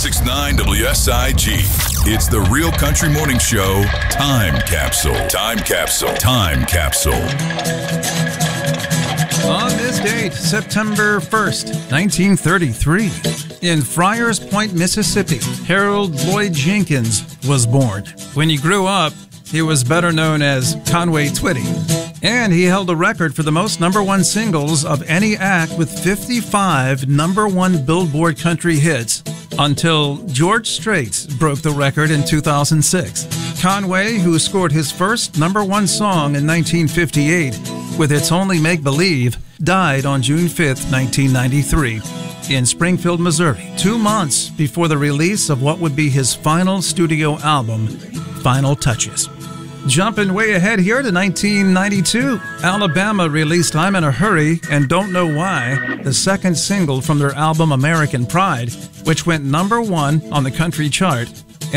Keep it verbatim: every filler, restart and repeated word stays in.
ninety-six point nine W S I G. It's the Real Country Morning Show Time Capsule. Time Capsule. Time Capsule. On this date, September first, nineteen thirty-three, in Friars Point, Mississippi, Harold Lloyd Jenkins was born. When he grew up, he was better known as Conway Twitty, and he held a record for the most number one singles of any act with fifty-five number one Billboard country hits until George Strait broke the record in two thousand six. Conway, who scored his first number one song in nineteen fifty-eight with It's Only Make Believe, died on June fifth, nineteen ninety-three. In Springfield, Missouri, two months before the release of what would be his final studio album, Final Touches. Jumping way ahead here to nineteen ninety-two, Alabama released I'm in a Hurry and Don't Know Why, the second single from their album American Pride, which went number one on the country chart